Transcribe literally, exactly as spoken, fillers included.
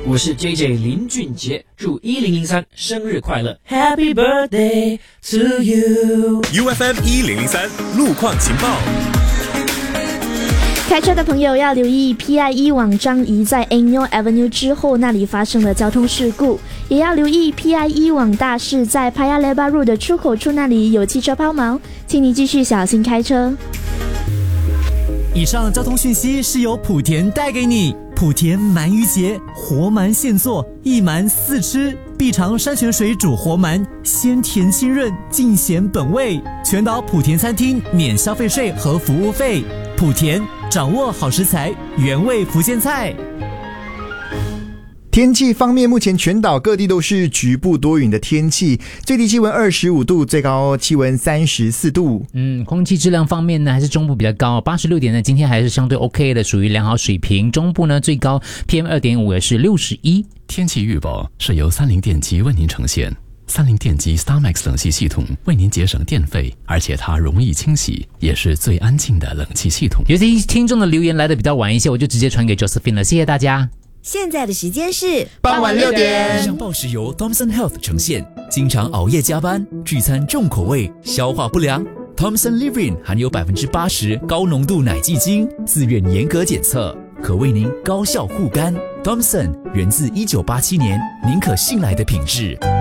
我是 J J 林俊杰，祝一零零三生日快乐 ，Happy Birthday to you。 U F M 一零零三路况情报。 开车的朋友要留意 P I E 往樟宜在 Angel Avenue 之后那里发生的交通事故，也要留意 P I E 往大市在 Paya Lebar Road 的出口处那里有汽车抛锚，请你继续小心开车。 以上交通讯息是由莆田带给你。莆田鳗鱼节，活鳗现做，一鳗四吃，必尝山泉水煮活鳗，鲜甜清润，尽显本味。全岛莆田餐厅免消费税和服务费。莆田掌握好食材，原味福建菜。 天气方面，目前全岛各地都是局部多云的天气，最低气温二十五度，最高气温三十四度。 嗯，空气质量方面呢，还是中部比较高，八十六点呢，今天还是相对 OK 的，属于良好水平。中部呢，最高 P M 二点五 也是六十一。 天气预报是由三菱电机为您呈现。三菱电机 StarMax 冷气系统为您节省电费，而且它容易清洗，也是最安静的冷气系统。 有些听众的留言来的比较晚一些，我就直接传给 Josephine 了，谢谢大家。 现在的时间是傍晚六点。 以上报时由 Thomson Health 呈现。经常熬夜加班、聚餐重口味、消化不良 ，Thomson Livrin 含有百分之八十高浓度奶蓟精，自愿严格检测，可为您高效护肝。Thomson 源自一九八七年，您可信赖的品质。